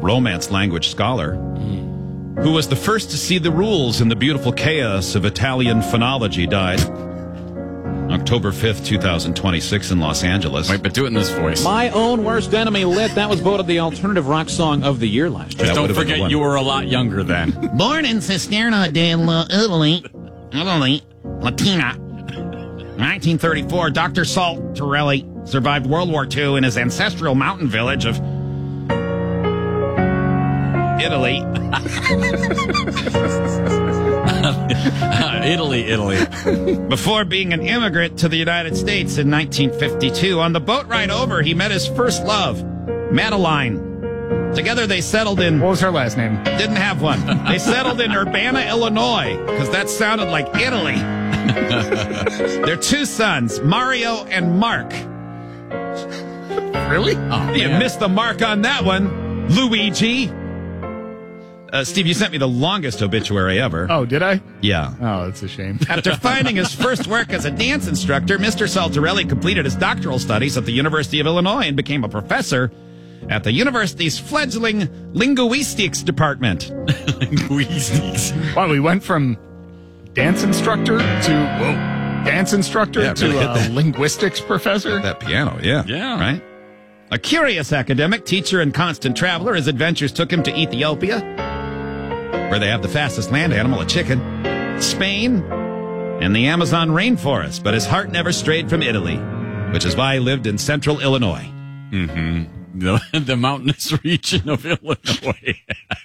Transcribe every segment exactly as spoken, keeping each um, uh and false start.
Romance language scholar, who was the first to see the rules in the beautiful chaos of Italian phonology, died October fifth, twenty twenty-six in Los Angeles. Wait, but do it in this voice. My Own Worst Enemy, Lit. That was voted the alternative rock song of the year last year. Just don't forget you were a lot younger then. Born in Cisterna della Italy, Italy, Latina, nineteen thirty-four, Doctor Salt Torelli survived World War Two in his ancestral mountain village of Italy. Italy, Italy. Before being an immigrant to the United States in nineteen fifty-two, on the boat ride over, he met his first love, Madeline. Together they settled in... What was her last name? Didn't have one. They settled in Urbana, Illinois, because that sounded like Italy. Their two sons, Mario and Mark. Really? Oh, you yeah. missed the mark on that one, Luigi. Uh, Steve, you sent me the longest obituary ever. Oh, did I? Yeah. Oh, that's a shame. After finding his first work as a dance instructor, Mister Saltarelli completed his doctoral studies at the University of Illinois and became a professor at the university's fledgling linguistics department. Linguistics. Wow, we went from dance instructor to whoa, dance instructor yeah, to really a linguistics professor. That piano, yeah. Yeah. Right? A curious academic, teacher, and constant traveler, his adventures took him to Ethiopia, where they have the fastest land animal, a chicken, Spain, and the Amazon rainforest. But his heart never strayed from Italy, which is why he lived in central Illinois. Mm-hmm. The, the mountainous region of Illinois.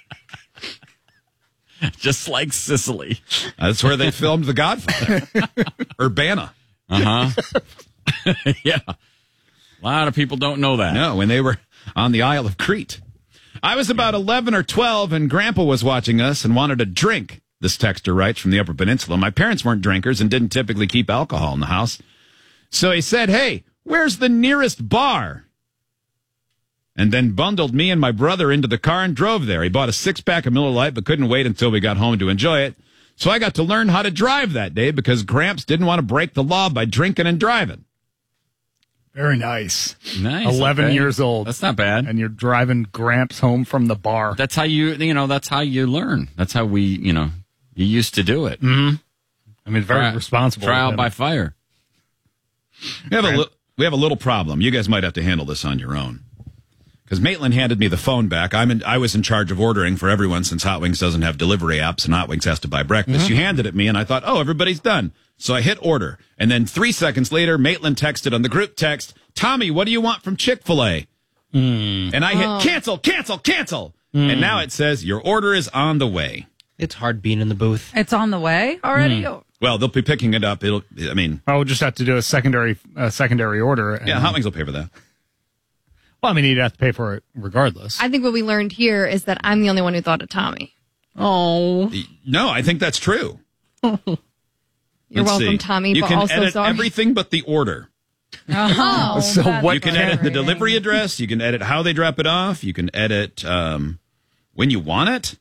Just like Sicily. That's where they filmed The Godfather. Urbana. Uh-huh. Yeah. A lot of people don't know that. No, when they were on the Isle of Crete. I was about eleven or twelve, and Grandpa was watching us and wanted a drink, this texter writes from the Upper Peninsula. My parents weren't drinkers and didn't typically keep alcohol in the house. So he said, hey, where's the nearest bar? And then bundled me and my brother into the car and drove there. He bought a six-pack of Miller Lite, but couldn't wait until we got home to enjoy it. So I got to learn how to drive that day because Gramps didn't want to break the law by drinking and driving. Very nice. Nice. eleven okay. years old. That's not bad. And you're driving Gramps home from the bar. That's how you, you know, that's how you learn. That's how we, you know, you used to do it. Mm-hmm. I mean, very Tri- responsible. Trial by fire. We have, a li- we have a little problem. You guys might have to handle this on your own. Because Maitland handed me the phone back. I'm in, I was in charge of ordering for everyone since Hot Wings doesn't have delivery apps and Hot Wings has to buy breakfast. Mm-hmm. You handed it me, and I thought, oh, everybody's done. So I hit order. And then three seconds later, Maitland texted on the group text, Tommy, what do you want from Chick-fil-A? Mm. And I Oh. hit cancel, cancel, cancel. Mm. And now it says, your order is on the way. It's hard being in the booth. It's on the way already? Mm. Well, they'll be picking it up. It'll, I mean. I will just have to do a secondary uh, secondary order. And, yeah, Hot Wings will pay for that. Well, I mean, you'd have to pay for it regardless. I think what we learned here is that I'm the only one who thought of Tommy. Oh. No, I think that's true. You're Let's welcome, see. Tommy, You but can also edit sorry. everything but the order. Oh, So that's what You can can- edit the delivery address. You can edit how they drop it off. You can edit um, when you want it.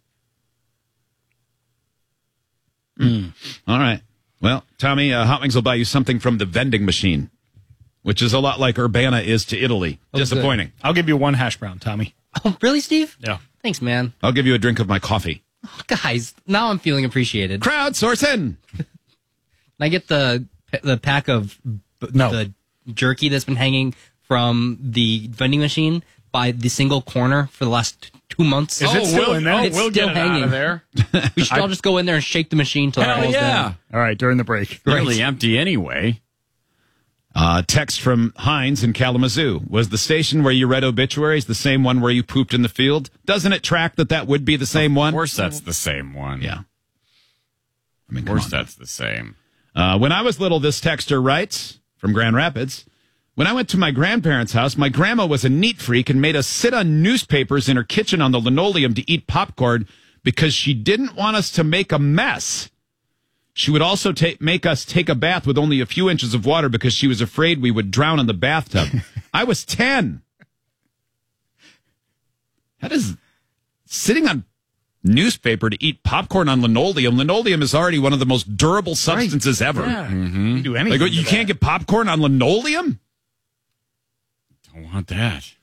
Mm. All right. Well, Tommy, uh, Hot Wings will buy you something from the vending machine, which is a lot like Urbana is to Italy. Oh, Disappointing. I'll give you one hash brown, Tommy. Oh, really, Steve? Yeah. Thanks, man. I'll give you a drink of my coffee. Oh, guys, now I'm feeling appreciated. Crowdsourcing. Can I get the the pack of No. the jerky that's been hanging from the vending machine by the single corner for the last two months? Is it still we'll, in there? Oh, It's we'll still get it hanging. out of there. We should all just go in there and shake the machine till it Hell falls yeah. down. All right, during the break. Really empty anyway. Uh, text from Heinz in Kalamazoo. Was the station where you read obituaries the same one where you pooped in the field? Doesn't it track that that would be the same one? Of course that's the same one. Yeah. I mean, Of come course on. that's the same. Uh, when I was little, this texter writes from Grand Rapids, when I went to my grandparents' house, my grandma was a neat freak and made us sit on newspapers in her kitchen on the linoleum to eat popcorn because she didn't want us to make a mess. She would also ta- make us take a bath with only a few inches of water because she was afraid we would drown in the bathtub. I was ten. How does sitting on newspaper to eat popcorn on linoleum? Linoleum is already one of the most durable substances ever. Yeah. Mm-hmm. You do anything. Like, you to can't that. get popcorn on linoleum? Don't want that.